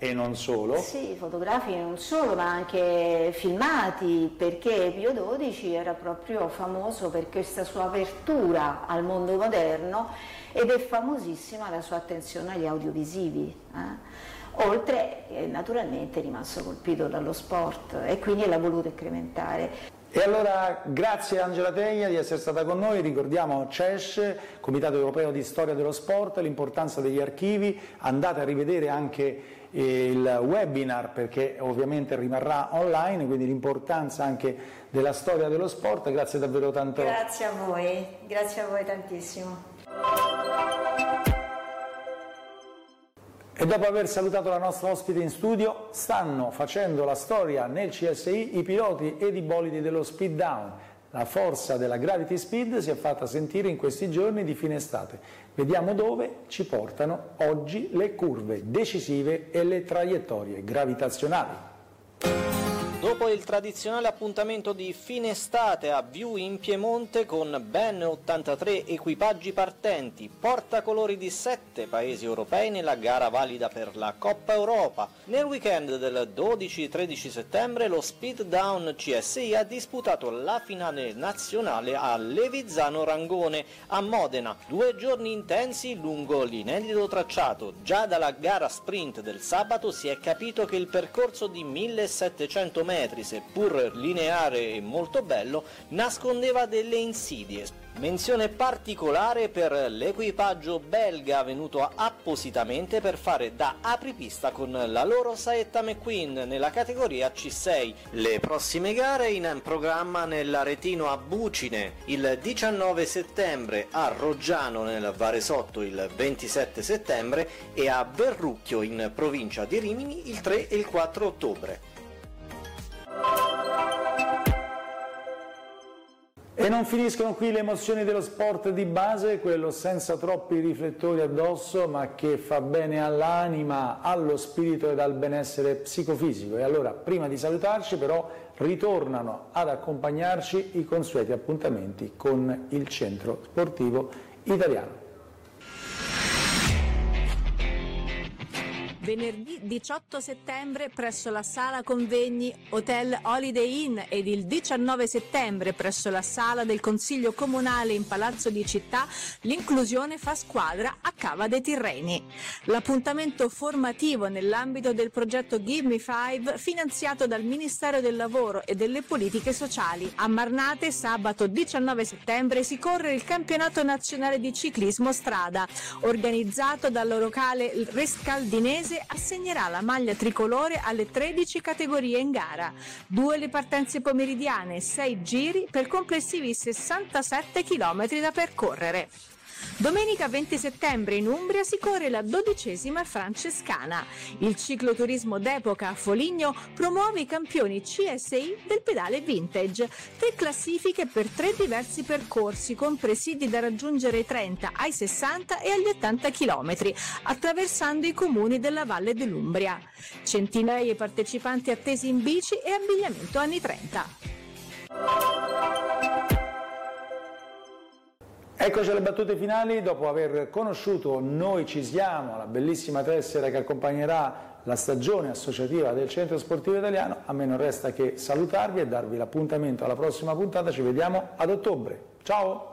e non solo. Sì, fotografici e non solo, ma anche filmati, perché Pio XII era proprio famoso per questa sua apertura al mondo moderno ed è famosissima la sua attenzione agli audiovisivi. Oltre, naturalmente, è rimasto colpito dallo sport e quindi l'ha voluto incrementare. E allora grazie Angela Tegna di essere stata con noi, ricordiamo CES, Comitato Europeo di Storia dello Sport, l'importanza degli archivi, andate a rivedere anche il webinar perché ovviamente rimarrà online, quindi l'importanza anche della storia dello sport, grazie davvero tanto. Grazie a voi tantissimo. E dopo aver salutato la nostra ospite in studio, stanno facendo la storia nel CSI i piloti ed i bolidi dello Speed Down. La forza della Gravity Speed si è fatta sentire in questi giorni di fine estate. Vediamo dove ci portano oggi le curve decisive e le traiettorie gravitazionali. Dopo il tradizionale appuntamento di fine estate a View in Piemonte con ben 83 equipaggi partenti, portacolori di 7 paesi europei nella gara valida per la Coppa Europa, nel weekend del 12-13 settembre lo Speed Down CSI ha disputato la finale nazionale a Levizzano Rangone a Modena. 2 giorni intensi lungo l'inedito tracciato. Già dalla gara sprint del sabato si è capito che il percorso di 1700 metri, seppur lineare e molto bello, nascondeva delle insidie. Menzione particolare per l'equipaggio belga venuto appositamente per fare da apripista con la loro saetta McQueen nella categoria C6. Le prossime gare in programma nell'Aretino a Bucine il 19 settembre, a Roggiano nel Varesotto il 27 settembre e a Verrucchio in provincia di Rimini il 3 e il 4 ottobre. E non finiscono qui le emozioni dello sport di base, quello senza troppi riflettori addosso, ma che fa bene all'anima, allo spirito ed al benessere psicofisico. E allora, prima di salutarci, però, ritornano ad accompagnarci i consueti appuntamenti con il Centro Sportivo Italiano. Venerdì 18 settembre presso la sala convegni Hotel Holiday Inn ed il 19 settembre presso la sala del Consiglio Comunale in Palazzo di Città l'inclusione fa squadra a Cava dei Tirreni. L'appuntamento formativo nell'ambito del progetto Give Me Five finanziato dal Ministero del Lavoro e delle Politiche Sociali. A Marnate sabato 19 settembre si corre il campionato nazionale di ciclismo strada organizzato dall'Orocale Rescaldinese assegnerà la maglia tricolore alle 13 categorie in gara, 2 le partenze pomeridiane, 6 giri per complessivi 67 km da percorrere. Domenica 20 settembre in Umbria si corre la 12ª Francescana. Il cicloturismo d'epoca a Foligno promuove i campioni CSI del pedale vintage. 3 classifiche per 3 diversi percorsi con presidi da raggiungere ai 30, ai 60 e agli 80 km, attraversando i comuni della Valle dell'Umbria. Centinaia di partecipanti attesi in bici e abbigliamento anni 30. Eccoci alle battute finali, dopo aver conosciuto Noi ci siamo, la bellissima tessera che accompagnerà la stagione associativa del Centro Sportivo Italiano, a me non resta che salutarvi e darvi l'appuntamento alla prossima puntata, ci vediamo ad ottobre. Ciao!